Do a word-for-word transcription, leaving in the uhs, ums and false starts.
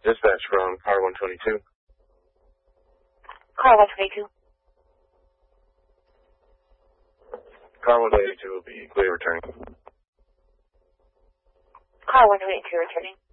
Dispatch from car one twenty-two. Car one twenty-two. Car one twenty-two will be clear returning. Car one twenty-two returning.